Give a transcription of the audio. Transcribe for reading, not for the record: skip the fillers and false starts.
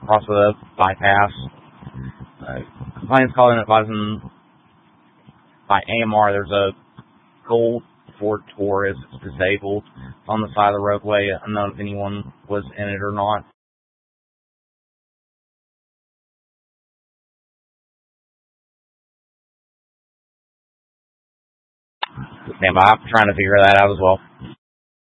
across the bypass. Complaints calling advising by AMR. There's a gold Ford Taurus. It's disabled. It's on the side of the roadway. Unknown if anyone was in it or not. Stand by. I'm trying to figure that out as well.